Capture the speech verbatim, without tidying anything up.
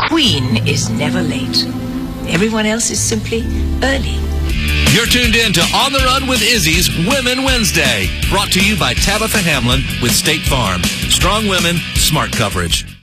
Queen is never late. Everyone else is simply early. You're tuned in to On the Run with Izzy's Women Wednesday, brought to you by Tabitha Hamlin with State Farm. Strong women, smart coverage.